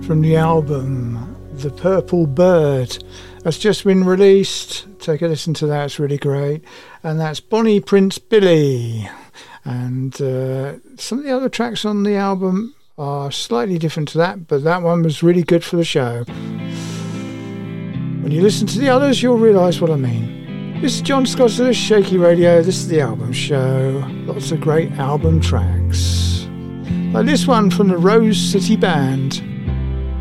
from the album The Purple Bird. That's just been released. Take a listen to that, it's really great. And that's Bonnie Prince Billy. And some of the other tracks on the album are slightly different to that, but that one was really good for the show. When you listen to the others, you'll realise what I mean. This is John Scott of Shaky Radio. This is the album show. Lots of great album tracks. Like this one from the Rose City Band.